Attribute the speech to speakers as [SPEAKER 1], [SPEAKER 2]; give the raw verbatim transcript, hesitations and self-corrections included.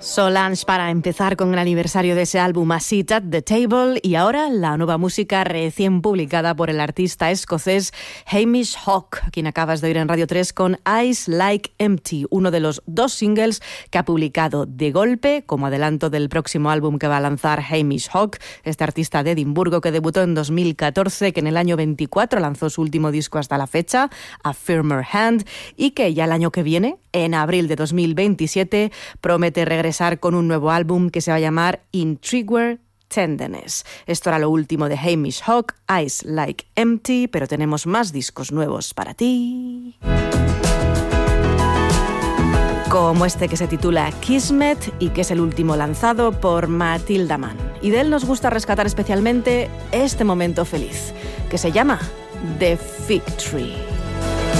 [SPEAKER 1] Solange para empezar con el aniversario de ese álbum A Seat at the Table, y ahora la nueva música recién publicada por el artista escocés Hamish Hawk, a quien acabas de oír en Radio tres con Eyes Like Empty, uno de los dos singles que ha publicado de golpe como adelanto del próximo álbum que va a lanzar Hamish Hawk, este artista de Edimburgo que debutó en dos mil catorce, que en el año veinticuatro lanzó su último disco hasta la fecha, A Firmer Hand, y que ya el año que viene, en abril de dos mil veintisiete, promete regresar con un nuevo álbum que se va a llamar Intriguer Tenderness. Esto era lo último de Hamish Hawk, Eyes Like Empty, pero tenemos más discos nuevos para ti, como este que se titula Kismet y que es el último lanzado por Matilda Mann. Y de él nos gusta rescatar especialmente este momento feliz, que se llama The Fig Tree.